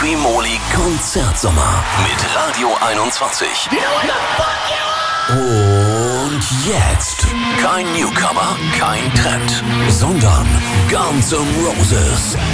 Primoly Konzertsommer mit Radio 21. Und jetzt kein Newcomer, kein Trend, sondern Guns N' Roses.